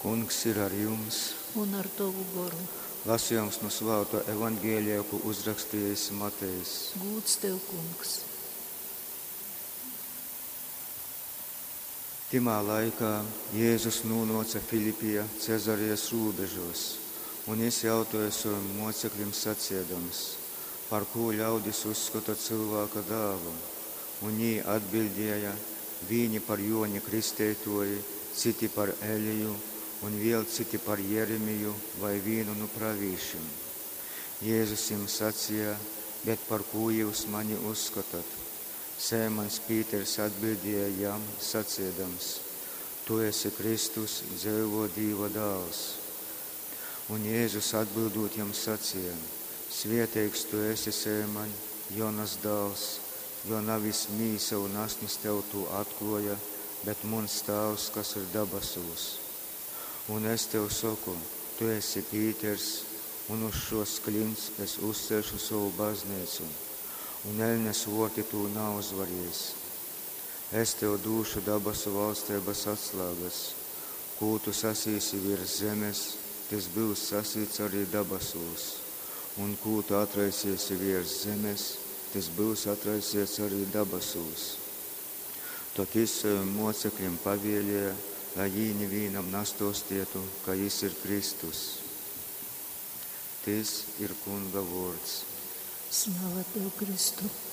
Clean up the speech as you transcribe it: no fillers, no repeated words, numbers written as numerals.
Kungs ir ar jums. Un ar tavu garu. Lasījums no Svētā evaņģēlijā, ko uzrakstījis Matejs. Gūts tev, kungs. Timā laikā Jēzus nonāca Filipija Cezarijas robežos un izjautāja saviem mocekļiem sacīdams, par ko ļaudis uzskata cilvēka dēlu. Un viņi atbildēja, viņi par Joni Kristētoju, citi par Eliju un vēl citi par Jeremiju vai vienu no pravīšiem. Jēzus viņiem sacīja, bet par ko jūs mani uzskatāt? Sēmans Pīters atbildēja jām sacīdams, tu esi Kristus, dzīvo Dieva dēls. Un Jēzus atbildot jām sacīja, svētīgs tu esi Sēmaņ, Jonas dēls, jo navis mīsa un asnis tev to atklāja, bet mans tēvs, kas ir debesos. Un es tev saku, tu esi Pīters, un uz šos klints es uzcelšu savu baznīcu, un elnes vorti tu nav uzvarējis. Es tev došu debesu valstības atslēgas, ko tu sasīsi virs zemes, tas būs sasīts arī debesos, un ko tu atraisiesi virs zemes, tas būs atraisies arī debesos. Tad viņš saviem mocekļiem pavēlēja, lai viņi nevienam nastostietu, ka viņš ir Kristus. Tas ir Kunga vārds. Slava tev, Kristu!